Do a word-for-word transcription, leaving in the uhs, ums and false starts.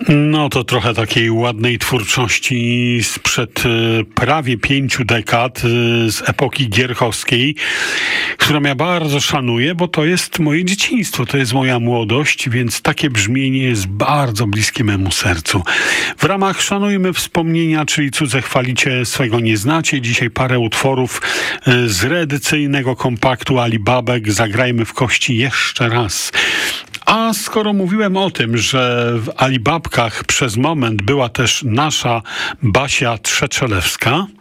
No to trochę takiej ładnej twórczości sprzed e, prawie pięciu dekad, e, z epoki gierchowskiej, którą ja bardzo szanuję, bo to jest moje dzieciństwo, to jest moja młodość, więc takie brzmienie jest bardzo bliskie memu sercu. W ramach Szanujmy Wspomnienia, czyli Cudze chwalicie, swego nie znacie, dzisiaj parę utworów e, z reedycyjnego kompaktu Ali Babek, Zagrajmy w kości jeszcze raz. A skoro mówiłem o tym, że w Alibabkach przez moment była też nasza Basia Trzeczelewska,